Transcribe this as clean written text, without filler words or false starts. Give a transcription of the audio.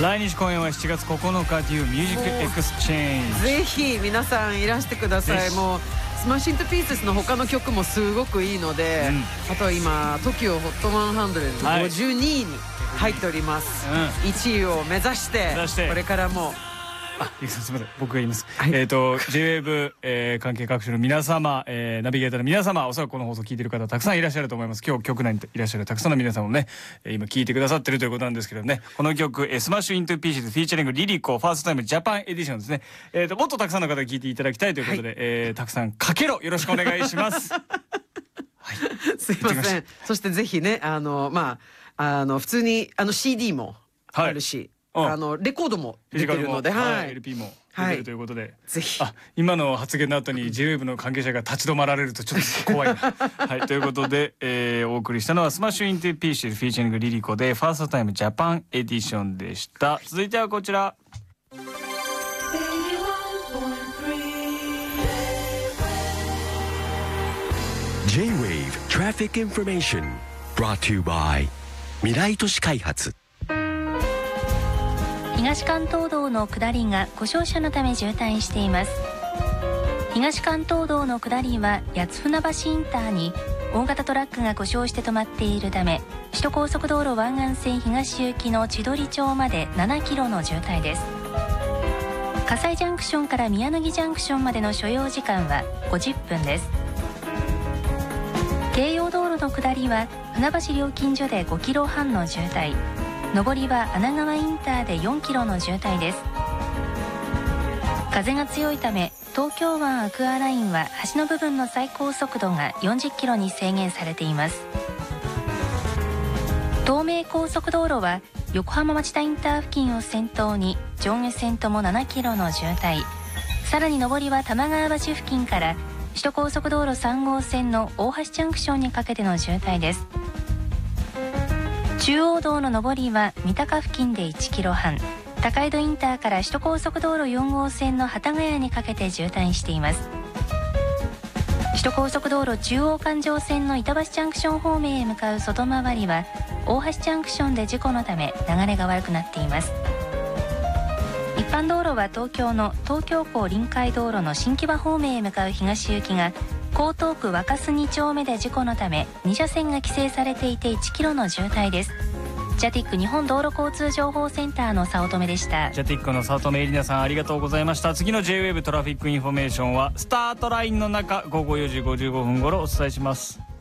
来日公演は7月9日デューミュージックエクスチェンジ。 ぜひ皆さんいらしてください。もうスマッシュイントピースの他の曲もすごくいいので、あとは今 TOKIOHOT10052位に入っております。1位を目指してこれからも。 すみません、僕が言います。J-WAVE 関係各種の皆様、ナビゲーターの皆様、おそらくこの放送聞いてる方たくさんいらっしゃると思います。今日局内にいらっしゃるたくさんの皆さんもね、今聞いてくださってるということなんですけどね、この曲スマッシュイントピーシーズフィーチャリングリリコファーストタイムジャパンエディションですね。もっとたくさんの方に聞いていただきたいということで、たくさんかけろよろしくお願いします。 すいません。そしてぜひね、普通にCD もあるし、レコードも出てるので、 LP も出てるということで、 ぜひ。 今の発言の後に J-WAVE の関係者が立ち止まられるとちょっと怖いな。はい、ということで、お送りしたのはスマッシュイントピーシーズフィーチャリングリリコでファーストタイムジャパンエディションでした。続いてはこちら。 J-WAVE Traffic Information brought to you by 未来都市開発。 東関東道の下りが故障車のため渋滞しています。東関東道の下りは八船橋インターに大型トラックが故障して止まっているため、首都高速道路湾岸線東行きの千鳥町まで7キロの渋滞です。葛西ジャンクションから宮野木ジャンクションまでの所要時間は50分です。京葉道路の下りは船橋料金所で5キロ半の渋滞、上りは穴川インターで4キロの渋滞です。風が強いため東京湾アクアラインは橋の部分の最高速度が40キロに制限されています。東名高速道路は横浜町田インター付近を先頭に上下線とも7キロの渋滞、さらに上りは玉川橋付近から首都高速道路3号線の大橋ジャンクションにかけての渋滞です。中央道の上りは三鷹付近で1キロ半、高井戸インターから首都高速道路4号線の幡ヶ谷にかけて渋滞しています。首都高速道路中央環状線の板橋ジャンクション方面へ向かう外回りは大橋ジャンクションで事故のため流れが悪くなっています。一般道路は東京の東京港臨海道路の新木場方面へ向かう東行きが江東区若洲2丁目で事故のため2車線が規制されていて1キロの渋滞です。ジャティック日本道路交通情報センターの早乙女でした。 ジャティックの早乙女エリナさんありがとうございました。次の J-WAVE トラフィックインフォメーションはスタートラインの中午後4時55分頃お伝えします。